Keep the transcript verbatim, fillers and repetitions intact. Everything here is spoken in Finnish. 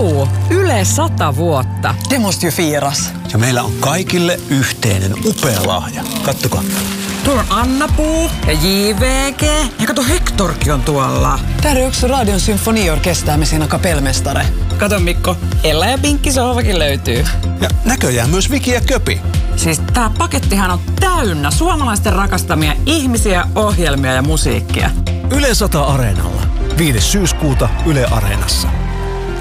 Juu, Yle sata vuotta. Demost ju firas. Ja meillä on kaikille yhteinen upea lahja. Kattokaa. Tuolla on Anna-Puu ja J V G. Ja kato, Hektorkin on tuolla. Tää on yksi Radion symfoniorkestää me siinä kapelmestare. Kato Mikko, Ella ja Pinkki sohvakin löytyy. Ja näköjään myös Viki ja Köpi. Siis tää pakettihan on täynnä suomalaisten rakastamia ihmisiä, ohjelmia ja musiikkia. Yle sata Areenalla. viides syyskuuta Yle Areenassa.